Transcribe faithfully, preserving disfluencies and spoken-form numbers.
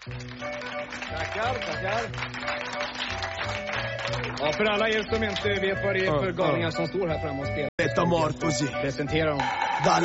Tackar, tackar. Ja, för alla er som inte vet vad det är för galningar som står här framme och spelar. È morto, sì. Presentera dem. Dalla